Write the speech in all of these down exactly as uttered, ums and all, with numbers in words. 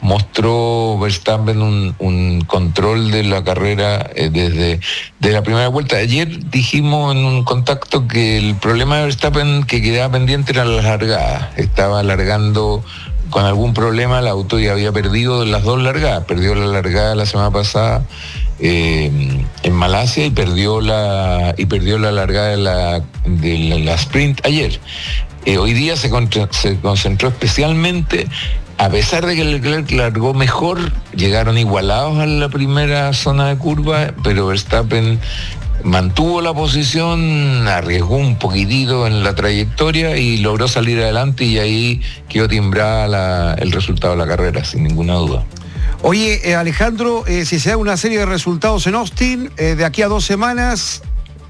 mostró Verstappen un, un control de la carrera eh, desde de la primera vuelta. Ayer dijimos en un contacto que el problema de Verstappen que quedaba pendiente era la largada. Estaba largando con algún problema el auto y había perdido las dos largadas. Perdió la largada la semana pasada eh, en Malasia y perdió la y perdió la largada de la, de la, la sprint ayer. Eh, hoy día se, contra, se concentró especialmente, a pesar de que Leclerc largó mejor, llegaron igualados a la primera zona de curva, pero Verstappen mantuvo la posición, arriesgó un poquitito en la trayectoria y logró salir adelante, y ahí quedó timbrada la, el resultado de la carrera, sin ninguna duda. Oye, eh, Alejandro, eh, si se da una serie de resultados en Austin, eh, de aquí a dos semanas,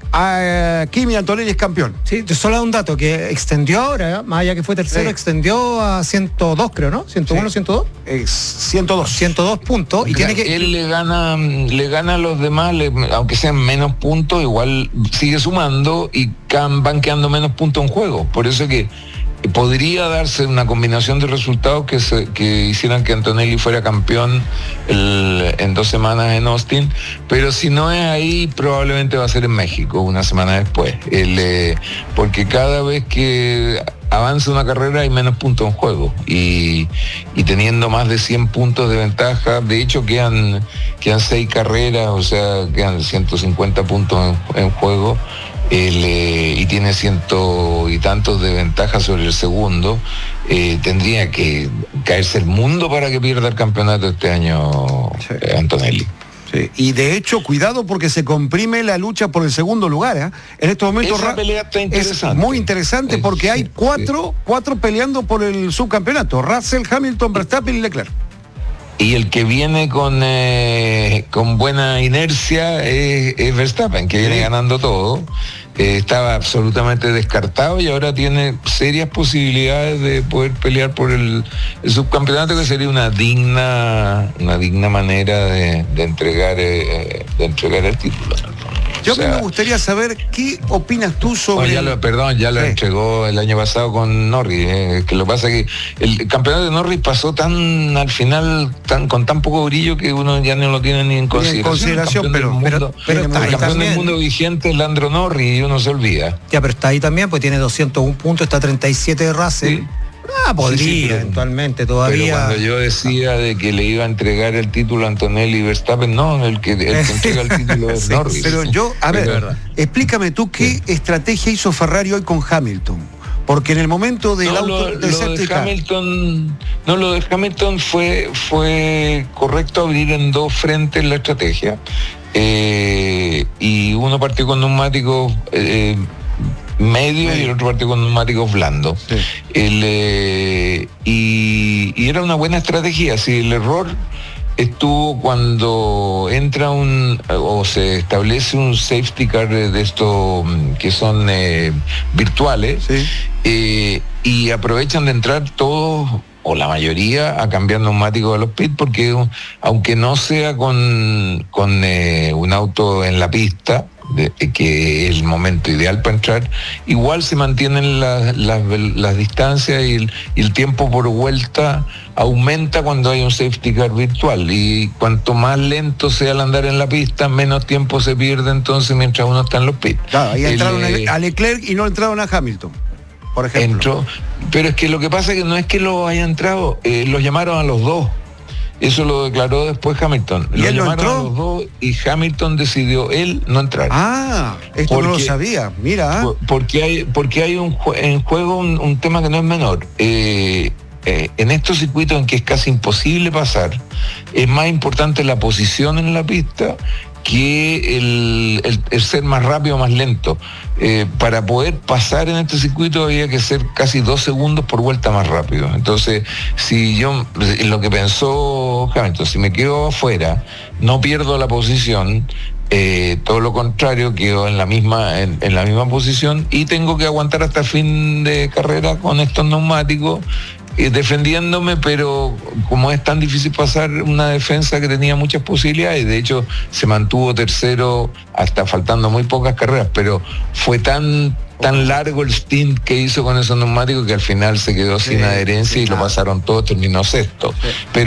a Kimi Antonelli es campeón. Sí, solo un dato, que extendió ahora, más allá que fue tercero, sí. extendió a ciento dos, creo, ¿no? ciento uno, sí. ciento dos. Es ciento dos. ciento dos puntos. Y Claro, tiene que... Él le gana, le gana a los demás, le, aunque sean menos puntos, igual sigue sumando y can, van quedando menos puntos en juego. Por eso que podría darse una combinación de resultados que, se, que hicieran que Antonelli fuera campeón el, en dos semanas en Austin, pero si no es ahí, probablemente va a ser en México una semana después, el, eh, porque cada vez que avanza una carrera hay menos puntos en juego, y, y teniendo más de cien puntos de ventaja, de hecho quedan, quedan seis carreras, o sea, quedan ciento cincuenta puntos en, en juego. El, eh, y tiene ciento y tantos de ventaja sobre el segundo, eh, tendría que caerse el mundo para que pierda el campeonato este año, sí. eh, Antonelli. Sí. Y de hecho, cuidado, porque se comprime la lucha por el segundo lugar, ¿eh? En estos momentos esa pelea está interesante. Es muy interesante es, porque hay sí, cuatro, sí. cuatro peleando por el subcampeonato: Russell, Hamilton, Verstappen y Leclerc. Y el que viene con eh, con buena inercia es, es Verstappen, que viene sí. ganando todo. Eh, estaba absolutamente descartado y ahora tiene serias posibilidades de poder pelear por el, el subcampeonato, que sería una digna una digna manera de, de entregar eh, de entregar el título. Yo o sea, me gustaría saber qué opinas tú sobre... No, ya lo, perdón, ya lo sí. entregó el año pasado con Norris. Eh, que lo que pasa es que el campeonato de Norris pasó tan al final, tan con tan poco brillo, que uno ya no lo tiene ni en consideración. En consideración, pero, mundo, pero, pero el está ahí campeón también. del mundo vigente es Lando Norris y uno se olvida. Ya, pero está ahí también, pues tiene doscientos un puntos, está treinta y siete de Russell. Sí. Ah, podría, sí, sí, pero, eventualmente, todavía. Pero cuando yo decía de que le iba a entregar el título a Antonelli y Verstappen, no, el que, el que entrega el título es sí, Norris. Pero yo, a ver, pero, explícame tú qué sí. estrategia hizo Ferrari hoy con Hamilton. Porque en el momento del no, auto lo, del lo de Hamilton, no, lo de Hamilton fue, fue correcto abrir en dos frentes la estrategia. Eh, y uno partió con neumáticos eh, medio y el otro partido con neumáticos blandos. Sí. El, eh, y, y era una buena estrategia. Si el error estuvo cuando entra un o se establece un safety car de estos que son eh, virtuales, sí. eh, y aprovechan de entrar todos o la mayoría a cambiar neumáticos a los pits, porque aunque no sea con, con eh, un auto en la pista, De, que es el momento ideal para entrar, igual se mantienen las, las, las distancias y el, y el tiempo por vuelta aumenta cuando hay un safety car virtual, y cuanto más lento sea el andar en la pista, menos tiempo se pierde entonces mientras uno está en los pits. Claro, ahí entraron el, a Leclerc y no entraron a Hamilton, por ejemplo. Entró, pero es que lo que pasa es que no es que lo haya entrado, eh, los llamaron a los dos. Eso lo declaró después Hamilton. ¿Y lo él no llamaron entró? a los dos y Hamilton decidió él no entrar. Ah, esto porque, no lo sabía, mira. Porque hay, porque hay un, en juego un, un tema que no es menor. Eh, eh, en estos circuitos en que es casi imposible pasar, es más importante la posición en la pista que el, el, el ser más rápido o más lento. Eh, para poder pasar en este circuito había que ser casi dos segundos por vuelta más rápido. Entonces, si yo, lo que pensó Hamilton, si me quedo afuera, no pierdo la posición, eh, todo lo contrario, quedo en la misma, en, en la misma posición, y tengo que aguantar hasta el fin de carrera con estos neumáticos, Eh, defendiéndome, pero como es tan difícil pasar una defensa que tenía muchas posibilidades, de hecho se mantuvo tercero hasta faltando muy pocas carreras, pero fue tan tan largo el stint que hizo con esos neumáticos que al final se quedó sí, sin adherencia sí, y nada. Lo pasaron todo, terminó sexto. Sí. Pero